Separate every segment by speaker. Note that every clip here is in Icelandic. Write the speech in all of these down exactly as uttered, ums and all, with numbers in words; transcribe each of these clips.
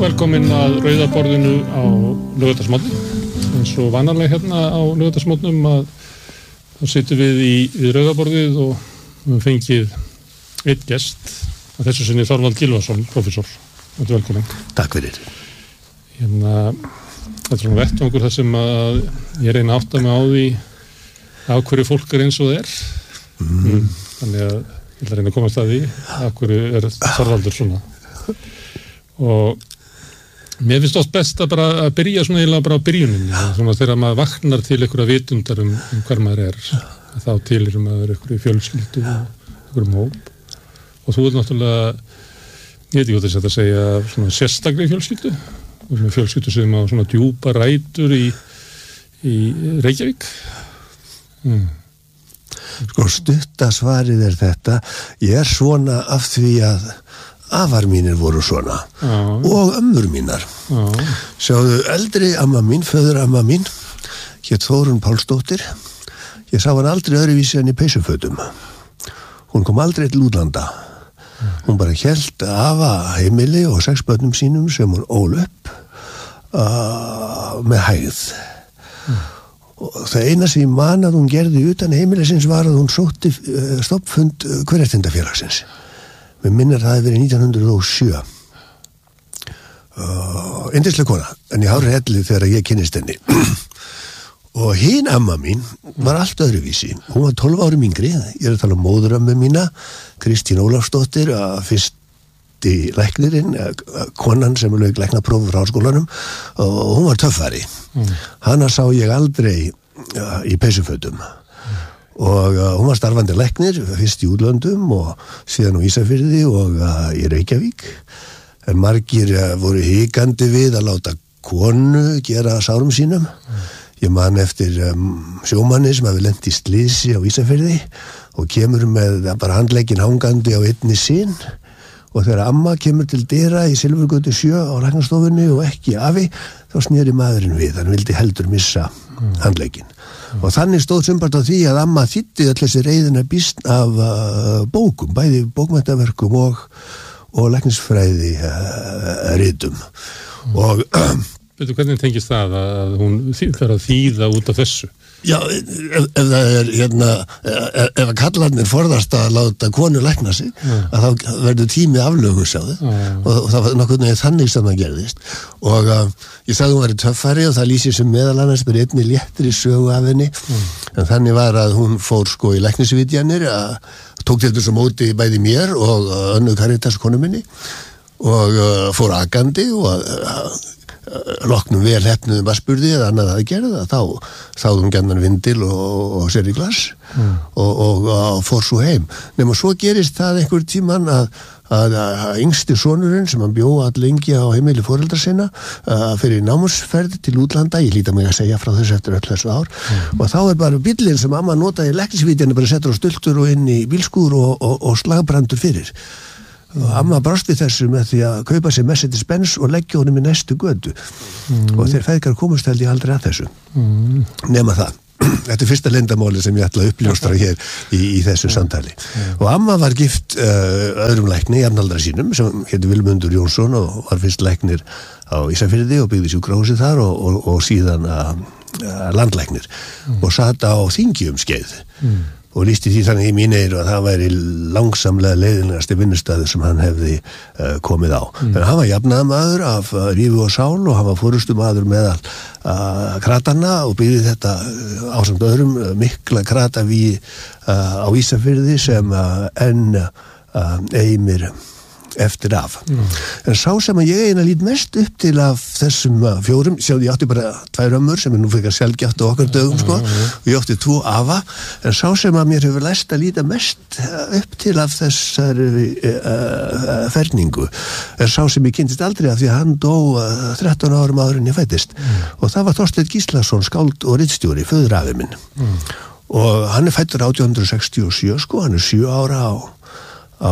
Speaker 1: velkomin að Rauða borðinu á laugardagsmorgni. Eins og vanalega hérna á laugardagsmorgnum að þá sitjum við í, í Rauða borðið og við höfum fengið einn gest, að þessu sinni Þorvald Gylfason, prófessor. Þetta er velkomin.
Speaker 2: Takk fyrir.
Speaker 1: Hérna, þetta er svona vettvangur þar sem að ég reyna að átta mig á því á hverju fólk er eins og það er. Mm. Mm. Þannig að ég ætla að reyna að komast að því á hverju er Þorvaldur svona. Og mér finnst oft best að bara að byrja svona eiginlega bara á byrjuninni, svona þegar maður vaknar til einhverja vitundar um, um hver maður er, þá tilir maður einhverju fjölskyldu og einhverjum hóp. Og þú er náttúrulega, ég veit ekki hvað þess að segja, svona sérstaklega fjölskyldu, svona fjölskyldu sem á svona djúpa rætur í, í Reykjavík. Mm.
Speaker 2: Sko, stutta svarið er þetta, ég er svona af því að afar mínir voru svona Já. Og ömmur mínar. Já. Sjáðu, eldri amma mín, föður amma mín, hét Þórunn Pálsdóttir, ég sá hann aldrei öðruvísi en í peysufötum. Hún kom aldrei til útlanda. Hún bara hélt afa heimili og sex börnum sínum sem hún ól upp uh, með hægð. Mm. Og það eina sem ég man að hún gerði utan heimilisins var að hún sótti uh, stoppfund uh, Kvenréttindafélagsins. Mér minnir það hefði verið nítján hundruð og sjö. Uh, Yndisleg kona, en ég hárið helli þegar ég kynnist henni. Og hin amma mín var allt öðruvísi. Hún var tólf árum yngri, ég er að tala um móðurömmu mína, Kristín Ólafsdóttir, fyrsti læknirinn, konan sem lauk læknapróf frá háskólanum, og hún var töffari. Mm. Hana sá ég aldrei uh, í peysufötum. Og uh, hún var starfandi læknir, fyrst í útlöndum og síðan á Ísafirði og uh, í Reykjavík. En margir uh, voru hikandi við að láta konu gera sárum sínum. Mm. Ég man eftir um, sjómanni sem hafi lent í slysi á Ísafirði og kemur með bara handlegginn hangandi á einni sín. Og þegar amma kemur til dyra í Silfurgötu sjö á læknastofunni og ekki afi, þá sneri maðurinn við. Hann vildi heldur missa mm. handlegginn. Og þannig stóð sumpart á því að amma þýddi öll þessi reiðina býst af uh, bókum, bæði bókmenntaverkum og, og læknisfræði uh, ritum. Mm. Og
Speaker 1: Veitu, hvernig tengist það að hún fer að þýða út af þessu?
Speaker 2: Já, ef, ef það er hérna, ef, ef að kallarnir forðast að láta konu lækna sig, mm. að þá verður tími aflögu, sjáðu, mm. og, og það var nokkuð neginn þannig sem það gerðist. Og uh, ég sagði hún var í töffari og það lýsir sem meðal annars bara einni léttri sögu af henni, mm. en þannig var að hún fór sko í læknisvitjanir, að tók til þessu móti bæði mér og uh, Önnu Karitas konu minni og uh, fór akandi og uh, loknum vel hefnuðum vassburði eða annað að gerða, þá þáðum gennan vindil og, og sér í glas mm. og, og, og fór svo heim. Nefnum svo gerist það einhver tíman að, að, að yngsti sonurinn sem hann bjó all lengi á heimili foreldra sinna uh, fyrir námsferð til útlanda, ég líta mig að segja frá þessu eftir öll þessu ár mm. og þá er bara bíllinn sem amma notaði í læknisvitjana bara settur á stultur og inn í bílskúr og, og, og slagbrandur fyrir. Og amma brosti þessu með því að kaupa sér Mercedes-Benz og leggja honum í næstu götu mm. og þeir feðgar komust held ég aldrei að þessu mm. nema það. Þetta er fyrsta leyndamáli sem ég ætla að uppljóstra hér í, í þessu mm. samtali mm. og amma var gift uh, öðrum lækni jafnaldra sínum sem héti Vilmundur Jónsson og var fyrst læknir á Ísafirði og byggði sjúkrahúsið þar og, og, og síðan uh, uh, landlæknir mm. og sat á þingi um skeið mm. og lýsti því þannig í mín eyru að það væri langsamlega leiðinlegasti vinnustæður sem hann hefði uh, komið á. Mm. En hann var jafnaðarmaður af uh, rífu og sál og hann var forustumaður meðal uh, kratanna og byggði þetta uh, ásamt öðrum uh, mikla krataví uh, á Ísafirði sem uh, enn uh, eimir eftir af. Mm. En sá sem að ég eina lít mest upp til af þessum uh, fjórum, sjáðu ég átti bara tvær ömmur sem er nú fyrir sjálfgjátt á okkar dögum sko, mm. og ég átti tvo afa, en sá sem að mér hefur læst að líta mest upp til af þessari uh, uh, ferningu, er sá sem ég kynntist aldrei af því að hann dó uh, þrettán árum áður en ég fættist mm. og það var Þorsteinn Gíslason, skáld og ritstjóri, föðurafi minn mm. og hann er fættur átján hundruð sextíu og sjö sko, hann er sjö ára á á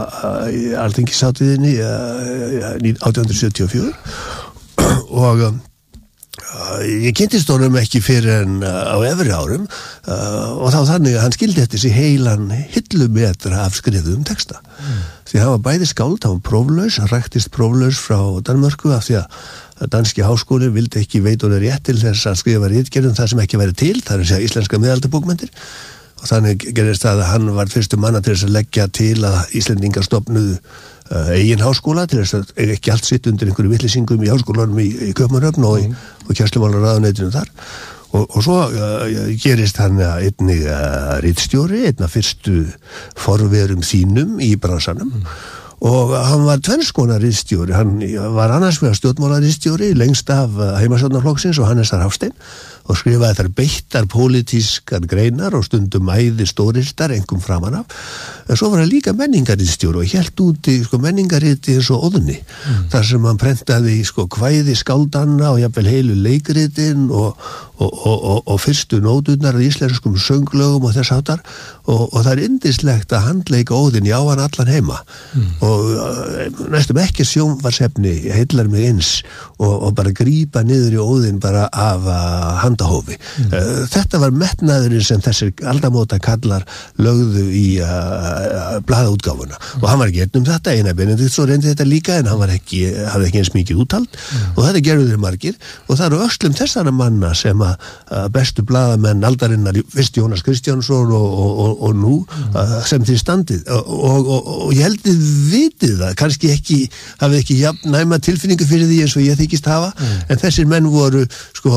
Speaker 2: uh, alþingisátiðinni uh, átján hundruð sjötíu og fjögur og uh, Ég kynntist honum ekki fyrir en á efri árum uh, og þá þannig að hann skildi eftir sig heilan hillumetra af skrifuðum texta. Mm. Því hann var bæði skáld, hann var próflaus, hann ræktist próflaus frá Danmörku af því að danski háskóli vildi ekki veit honum rétt til þess að skrifa ritgerðum það sem ekki væri til, það er að segja íslenska miðaldabókmenntir og þannig gerist það að hann var fyrstu manna til þess að leggja til að Íslendingar stofnuðu Uh, eigin háskóla til þess að ekki allt sitt undir einhverju vitleysingum í háskólanum í, í Kaupmannahöfn og, mm. og kjærslumálaráðuneytinu þar og, og svo uh, gerist hann einnig uh, ritstjóri, einna fyrstu forverum þínum í bransanum mm. og hann var tvennskonar ritstjóri, hann var annars vegar stjórnmálaritstjóri lengst af uh, heimastjórnarflokksins og Hannesar Hafstein og skrifaði þar beittar pólitískar greinar og stundum æði stóristar, engum framan af. En svo var hann líka menningaritstjóri og hélt úti sko, menningariti eins og Óðni, mm. þar sem hann prentaði sko, kvæði skáldanna og jafnvel heilu leikritin og, og, og, og, og fyrstu nóturnar af íslenskum sönglögum og þess háttar og, og það er yndislegt að handleika Óðin, já hann allan heima mm. og uh, næstum ekki sjónvarsefni heillar mig eins og, og bara grípa niður í Óðin bara af uh, handahófi. Mm. Uh, þetta var metnaðurinn sem þessir aldamóta kallar lögðu í uh, blaðaútgáfuna mm. og hann var ekki einn um þetta, Einar Benediktsson reyndi þetta líka en hann var ekki, hafði ekki eins mikið úthald mm. og þetta gerðu þeir margir og það eru öxlum þessara manna sem að, að bestu blaðamenn aldarinnar, fyrst Jónas Kristjánsson og, og, og, og nú mm. að, sem þeir standið og, og, og, og ég held þið vitið það, kannski ekki hafið ekki jafn næma tilfinningu fyrir því eins og ég þykist hafa mm. en þessir menn voru sko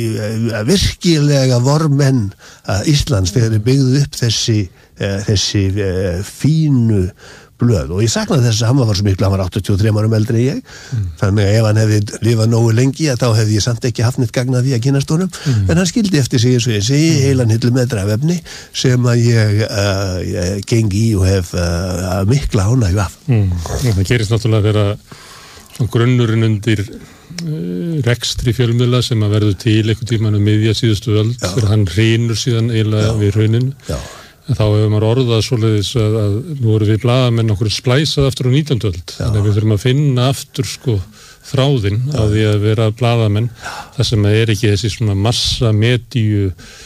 Speaker 2: virkilega vormenn Íslands þegar þeir byggðu upp þessi þessi uh, fínu blöð og ég saknaði þess að hann var svo miklu, hann var áttatíu og þrem árum eldri en ég mm. þannig að ef hann hefði lifað nógu lengi þá hefði ég samt ekki haft neitt gagn af því að kynast honum mm. en hann skildi eftir sig eins og ég segi mm. heilan hillumetra af efni sem að ég, uh, ég gengi í og hef uh, mikla ánægju af
Speaker 1: mm. Það gerist náttúrulega að vera grunnurinn undir uh, rekstri fjölmiðla sem að verður til einhvern tímann um miðja síðustu öld fyrir hann hrynur síðan eiginlega við hruninu Já En þá hefur maður orðað svoleiðis að, að nú erum við blaðamenn okkur splæsað aftur á nítjándu öld. Þannig að við þurfum að finna aftur sko þráðinn að því að vera blaðamenn. Það sem er ekki þessi svona massa medíu,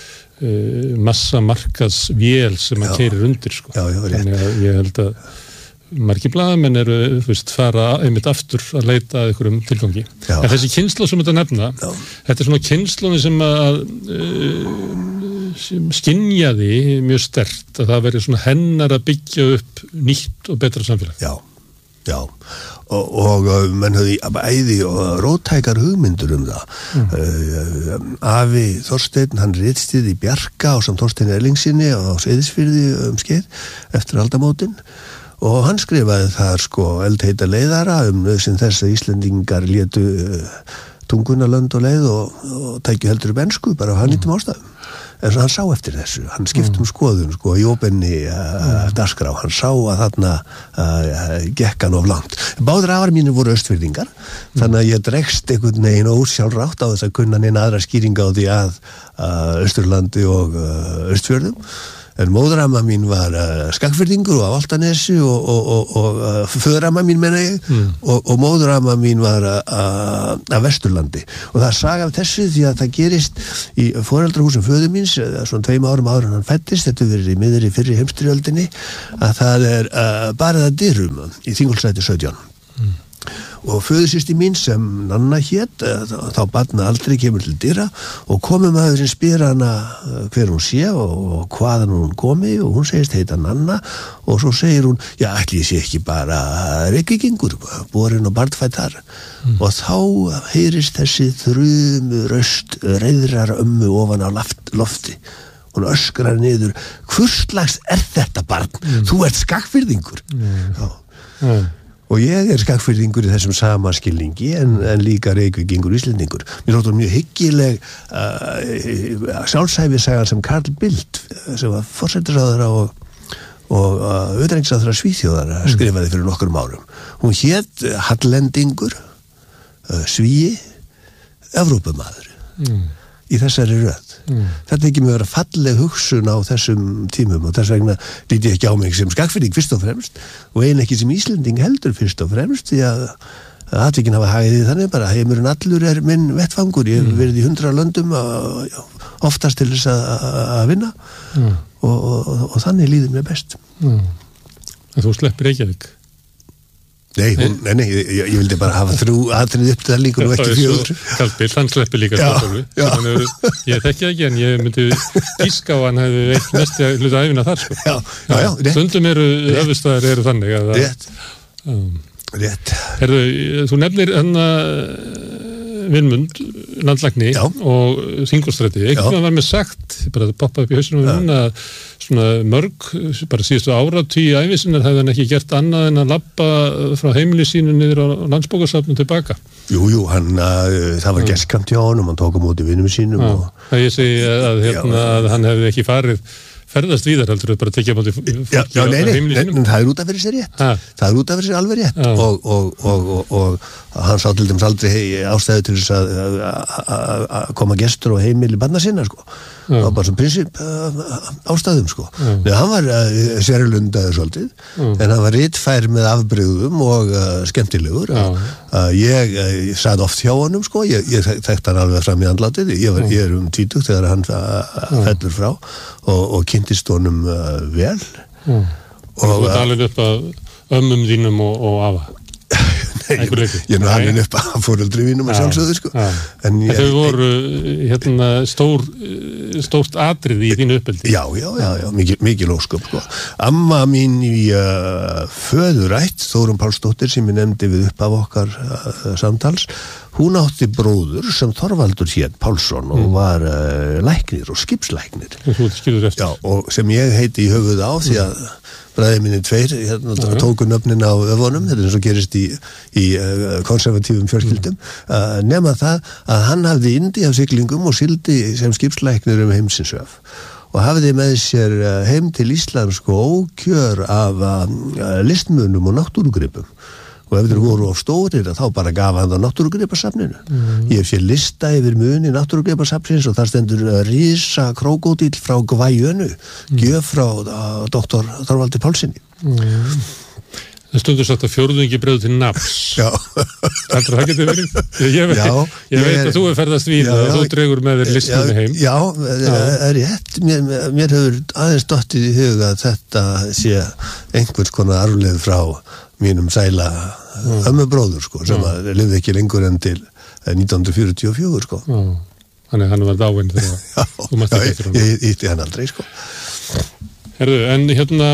Speaker 1: uh, massa markaðsvél sem að keyrir undir sko.
Speaker 2: Já, já,
Speaker 1: Þannig að ég held að margir blaðamenn eru, þú veist, fara einmitt aftur að leita að einhverjum tilgangi. Já. En þessi kynslóð sem þetta nefna, já. Þetta er svona kynslóðin sem að uh, sem skynjaði mjög sterkt að það veri svona hennar að byggja upp nýtt og betra samfélag.
Speaker 2: Já, já. Og, og menn höfði æði og róttækar hugmyndur um það. Mm. Uh, Afi Þorsteinn, hann ritstið í Bjarka á samt Þorsteinn Erlingsinni á Seyðisfirði um skeið eftir aldamótin og hann skrifaði þar sko eldheita leiðara um nauðsyn þess að Íslendingar létu uh, tunguna lönd og leið og, og tækju heldur upp ensku bara á hannýttum ástæðum. En svo hann sá eftir þessu, hann skipt um skoðun sko í óbenni uh, dagskrá, hann sá að þarna uh, gekk hann of langt. Báðir afar mínir voru austfirðingar, mm. þannig að ég dregst einhvern veginn ósjálfrátt á þess að kunna neina aðra skýringa á því að uh, Austurlandi og uh, Austfjörðum. En móðuramma mín var uh, Skagfirðingur og á Álftanesi og, og, og, og uh, föðuramma mín menna ég mm. og, og móðuramma mín var uh, af Vesturlandi og það saga af þessu því að það gerist í foreldrahúsum föður míns svona tveim árum áður en hann fættist, þetta verið í miðri fyrri heimsstyrjöldinni að það er uh, barið að dyrum í Þingholtsstræti sautján mm. og föðursystir mín sem Nanna hét þá barna aldrei kemur til dyra og komum aður sem spyr hana hver hún sé og, og hvaðan hún komi og hún segist heita Nanna og svo segir hún, já ætli ég sé ekki bara Reykvíkingur, borin og barnfætt þar mm. og þá heyrist þessi þrumu röst reiðrar ömmu ofan á loft, lofti hún öskrar niður, hvurslags er þetta barn, mm. þú ert Skagfirðingur mm. já mm. Og ég er Skagfirðingur í þessum sama skilningi en, en líka Reykvíkingur Íslendingur. Mér þóttu mjög hyggileg uh, sjálfsæfisagan sem Carl Bildt sem var forsætisráðherra og, og uh, utanríkisráðherra Svíþjóðar skrifaði fyrir nokkrum árum. Hún hét Hallendingur, uh, Svíi, Evrópumaður mm. í þessari röð. Mm. Þetta ekki með að vera falleg hugsun á þessum tímum og þess vegna líti ég ekki á mig sem Skagfirðing fyrst og fremst og ein ekki sem Íslending heldur fyrst og fremst því að atvikin hafa hagið því þannig bara heimurinn allur er minn vettfangur, ég hef mm. verið í hundra löndum að, oftast til þess að, að vinna mm. og, og, og, og þannig líður mér best.
Speaker 1: Mm. En þú sleppir Reykjavík?
Speaker 2: Nei, hún, nei, nei, ég, ég vildi bara hafa þrjú atrið upptalningur og ekki fjögur.
Speaker 1: Kallbill, hann sleppir líka Stokkhólmi. Ég þekki ekki en ég myndi gíska á hann hefði eitt mesti hluta æfina þar sko.
Speaker 2: Já, já, já, rétt.
Speaker 1: Stundum eru, höfustæðar eru þannig að
Speaker 2: rétt, um, rétt.
Speaker 1: Herðu, þú nefnir hann Vilmund, landlækni já. Og Þingolstræti. Eitthvað var mér sagt, bara að poppa upp í hausinu um að svona mörg, bara síðustu áratugir í ævi sinnar hefði hann ekki gert annað en að labba frá heimili sínu niður á Landsbókasafninu tilbaka.
Speaker 2: Jú, jú, hann, uh, það var gestkamp hjá honum, hann tók á móti vinum sínum.
Speaker 1: Já,
Speaker 2: og...
Speaker 1: það ég segi að, hérna, að hann hefði ekki farið ferðast víðar heldur að bara tekja á móti fólki
Speaker 2: já, já, nei,
Speaker 1: á heimili sínum.
Speaker 2: Nei, það er út af fyrir sér rétt. Ha. Það er út af fyrir sér alveg rétt og, og, og, og, og hann sá til dæmis aldrei ástæðu til þess að, að, að koma gestur á heimili barna sinna, sko. Það var bara sem prinsip ástæðum, sko. Nei, hann var uh, sérlundaður svolítið, já. En hann var ritfær með afbrigðum og uh, skemmtilegur. Uh, ég, uh, ég sagði oft hjá honum, sko, ég, ég þekkti hann alveg fram í andlatið, ég, var, ég er um tvítugt þegar hann uh, fellur frá og, og kynntist honum uh, vel.
Speaker 1: Já. Og þú ert alveg upp að ömmum þínum og, og afa.
Speaker 2: Nei, ég, ég nú alveg upp að fóreldri mínum að sjálfsögðu, sko. En ég,
Speaker 1: þau voru hérna stór, stórt atrið í þínu uppeldi.
Speaker 2: Já, já, já, já mikil, mikil ósköp, sko. Amma mín í uh, föðurætt, Þórunn Pálsdóttir, sem ég nefndi við upp af okkar uh, samtals, hún átti bróður sem Þorvaldur hét Pálsson og mm. var uh, læknir og skipslæknir.
Speaker 1: Þú skilur eftir.
Speaker 2: Já, og sem ég heiti í höfuð á því að bræði minni tveir hérna, ja. Tóku nöfnin á öfunum, þetta er eins og gerist í, í uh, konservatífum fjölskyldum, uh, nema það að hann hafði indi af siglingum og sildi sem skipslæknir um heimsinsöf og hafði með sér uh, heim til Íslands sko ókjör af uh, listmunum og náttúrugripum. Og ef þeir voru of stórir þá bara gaf hann það náttúrugripasafninu. Mm. Ég hef sér lista yfir muni náttúrugripasafnins og þar stendur risa krókódíll frá Gvæjönu, mm. gjöf frá uh, doktor Þorvaldi Pálssyni.
Speaker 1: Mm. Það stundur sagt að fjórðungi bröðu til nafns.
Speaker 2: Já.
Speaker 1: Heldur það getur verið? Ég veit,
Speaker 2: já,
Speaker 1: ég veit er, að þú er ferðast við og þú dregur með þér listinu heim.
Speaker 2: Já, það er rétt. Mér, mér hefur aðeins dottið í huga að þetta sé einhvers konar arfleið frá mínum sæla mm. ömmubróður, sko, sem mm. lifði ekki lengur enn til nítján hundruð fjörutíu og fjögur, sko.
Speaker 1: Mm. Þannig hann var dáinn þegar þú mátt ekki eftir hann.
Speaker 2: Já, ég ítti hann aldrei, sko.
Speaker 1: Herðu, en hérna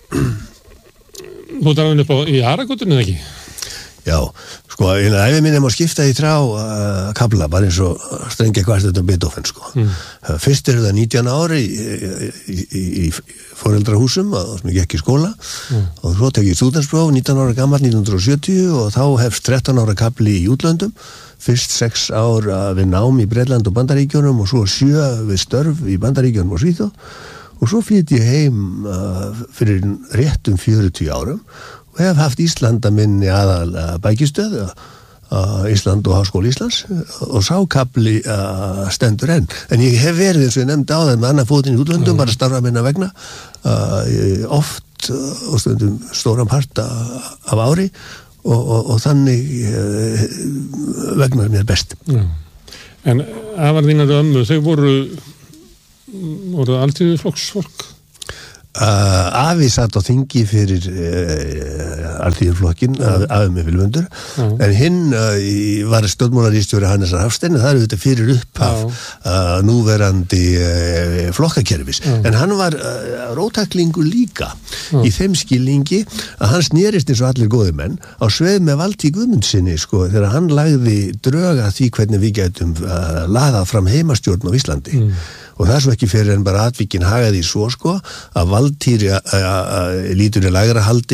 Speaker 1: þú ert alveg upp á í Aragotunni, eða ekki?
Speaker 2: Já, sko, eina æfi minni má skipta í þrjá uh, kabla, bara eins og strengja kvartett og Beethoven, sko. Mm. Fyrst er það nítján ári í, í, í, í foreldrahúsum, sem ég gekk í skóla, mm. og svo tek ég stúdentspróf, nítján ára gammal, nítján hundruð sjötíu, og þá hefst þrettán ára kabli í útlöndum, fyrst sex ár við nám í Bretland og Bandaríkjunum, og svo sjö við störf í Bandaríkjunum og Svíþjóð, og svo flytt ég heim uh, fyrir réttum fjörutíu árum, og hef haft Íslanda minni aðal uh, bækistöð, uh, Ísland og Háskóli Íslands, og sákabli uh, stendur enn. En ég hef verið, eins og ég nefndi á það, með annað fótinn í útlöndum, mm. bara starfa minna vegna, uh, oft uh, og stundum stóran part af ári, og, og, og þannig uh, vegnar mér best.
Speaker 1: Mm. En afar þínar ömmu, þau voru, voru alltíðu flokksfólk?
Speaker 2: Uh, afi satt á þingi fyrir uh, alþýðuflokkin mm. afi með Vilmundur mm. en hinn uh, var stjórnmálarístjóri Hannesar Hafstein, það eru þetta fyrir upphaf mm. uh, núverandi uh, flokkakerfis, mm. en hann var uh, róttaklingur líka mm. í þeim skilningi að hann snerist eins og allir góði menn á sveið með Valtý Guðmundsssyni, sko, þegar hann lagði drög að því hvernig við gætum uh, laðað fram heimastjórn á Íslandi mm. og það er svo ekki fyrir en bara atvikin hagaði svo, sko, að Valtýr lítur í lægra haldi